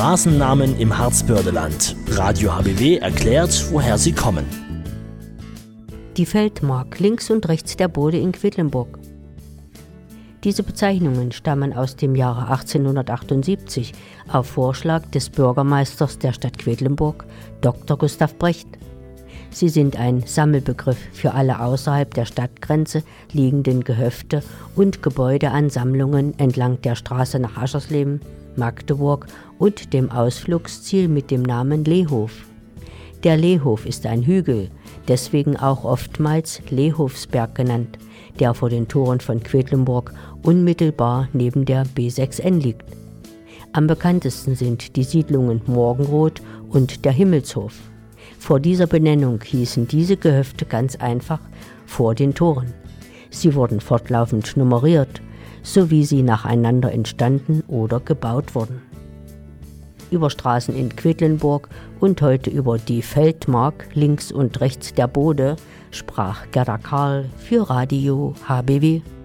Straßennamen im Harzbördeland. Radio HBW erklärt, woher sie kommen. Die Feldmark links und rechts der Bode in Quedlinburg. Diese Bezeichnungen stammen aus dem Jahre 1878 auf Vorschlag des Bürgermeisters der Stadt Quedlinburg, Dr. Gustav Brecht. Sie sind ein Sammelbegriff für alle außerhalb der Stadtgrenze liegenden Gehöfte und Gebäudeansammlungen entlang der Straße nach Aschersleben, Magdeburg und dem Ausflugsziel mit dem Namen Lehof. Der Lehof ist ein Hügel, deswegen auch oftmals Lehofsberg genannt, der vor den Toren von Quedlinburg unmittelbar neben der B6N liegt. Am bekanntesten sind die Siedlungen Morgenroth und der Himmelshof. Vor dieser Benennung hießen diese Gehöfte ganz einfach vor den Toren. Sie wurden fortlaufend nummeriert, so wie sie nacheinander entstanden oder gebaut wurden. Über Straßen in Quedlinburg und heute über die Feldmark links und rechts der Bode sprach Gerda Karl für Radio HBW.